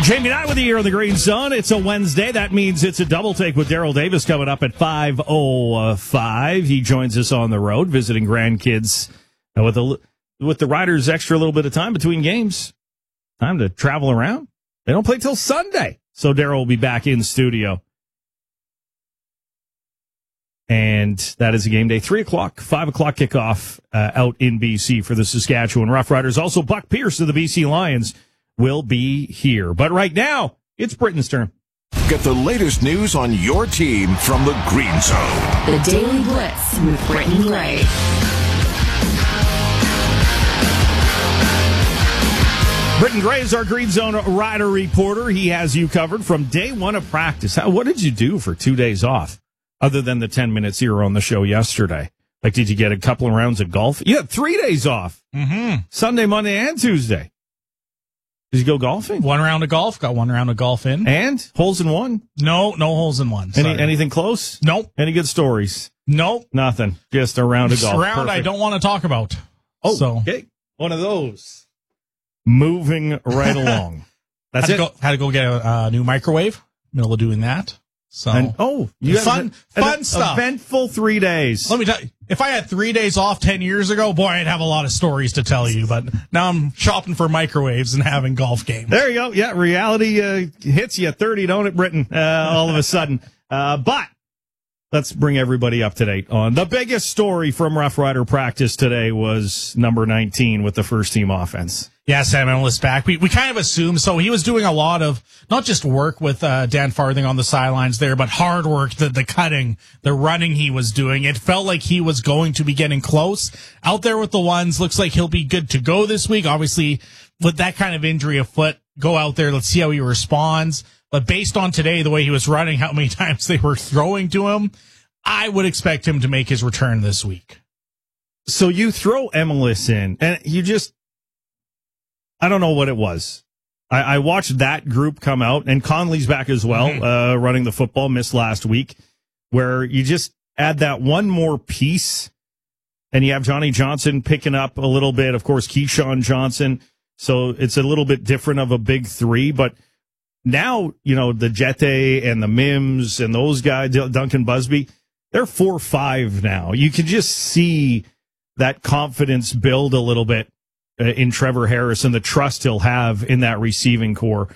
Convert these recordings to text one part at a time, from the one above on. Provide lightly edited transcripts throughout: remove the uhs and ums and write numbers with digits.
Jamie and I with you here on the Green Zone. It's a Wednesday. That means it's a double take with Daryl Davis coming up at 5:05. He joins us on the road, visiting grandkids with the Riders' extra little bit of time between games. Time to travel around. They don't play till Sunday, so Daryl will be back in studio. And that is a game day, 3 o'clock, 5 o'clock kickoff out in BC for the Saskatchewan Roughriders. Also, Buck Pierce of the BC Lions will be here. But right now, it's Britton's turn. Get the latest news on your team from the Green Zone. The Daily Blitz with Britton Gray. Britton Gray is our Green Zone Rider reporter. He has you covered from day one of practice. What did you do for 2 days off, other than the 10 minutes here on the show yesterday? Like, did you get a couple of rounds of golf? You had 3 days off. Mm-hmm. Sunday, Monday, and Tuesday. Did you go golfing? 1 round of golf. Got 1 round of golf in. And? Holes in one? No holes in one. Anything close? Nope. Any good stories? Nope. Nothing. Just a round of golf. A round Perfect. I don't want to talk about. Oh, so. Okay. One of those. Moving right along. That's it. Had to go get a new microwave. Middle of doing that. So. You had fun stuff. Eventful 3 days. Let me tell you, if I had 3 days off 10 years ago, boy, I'd have a lot of stories to tell you. But now I'm shopping for microwaves and having golf games. There you go. Yeah, reality hits you at 30, don't it, Britton? All of a sudden. But let's bring everybody up to date on the biggest story from Rough Rider practice today was number 19 with the first team offense. Yeah, Sam Emilus back. We kind of assumed, so he was doing a lot of, not just work with Dan Farthing on the sidelines there, but hard work, the cutting, the running he was doing. It felt like he was going to be getting close. Out there with the ones, looks like he'll be good to go this week. Obviously, with that kind of injury afoot, go out there, let's see how he responds. But based on today, the way he was running, how many times they were throwing to him, I would expect him to make his return this week. So you throw Emilus in, and you just, I don't know what it was. I watched that group come out, and Conley's back as well, running the football, missed last week, where you just add that one more piece, and you have Johnny Johnson picking up a little bit, of course, Keyshawn Johnson, so it's a little bit different of a big three, but now, the Jete and the Mims and those guys, Duncan Busby, they're 4-5 now. You can just see that confidence build a little bit in Trevor Harris and the trust he'll have in that receiving core.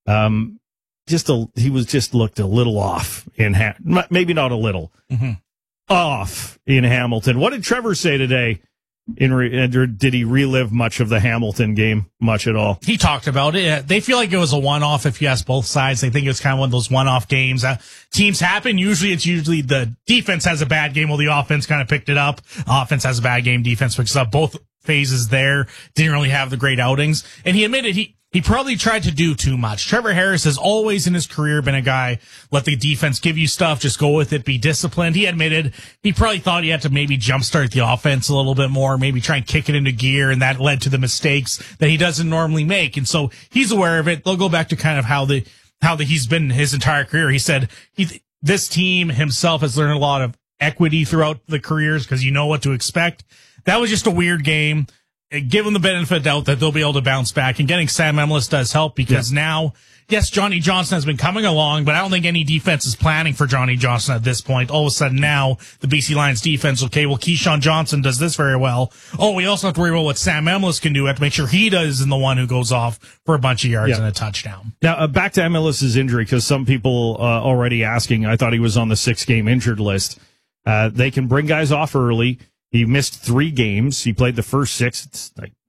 He looked a little off maybe not a little off in Hamilton. What did Trevor say today? Did he relive much of the Hamilton game, much at all? He talked about it. They feel like it was a one-off if you ask both sides. They think it was kind of one of those one-off games. Teams happen. Usually the defense has a bad game while the offense kind of picked it up. Offense has a bad game. Defense picks it up. Both phases there. Didn't really have the great outings. And he admitted he probably tried to do too much. Trevor Harris has always in his career been a guy, let the defense give you stuff, just go with it, be disciplined. He admitted he probably thought he had to maybe jumpstart the offense a little bit more, maybe try and kick it into gear, and that led to the mistakes that he doesn't normally make. And so he's aware of it. They'll go back to kind of how he's been his entire career. He said this team himself has learned a lot of equity throughout the careers because you know what to expect. That was just a weird game. Give them the benefit of doubt that they'll be able to bounce back, and getting Sam Emilus does help because now, yes, Johnny Johnson has been coming along, but I don't think any defense is planning for Johnny Johnson at this point. All of a sudden now, the BC Lions defense, okay, well, Keyshawn Johnson does this very well. Oh, we also have to worry about what Sam Emilus can do. We have to make sure he isn't the one who goes off for a bunch of yards and a touchdown. Now, back to Emilus's injury, because some people already asking, I thought he was on the 6-game injured list. They can bring guys off early. He missed 3 games. He played the first 6. It's like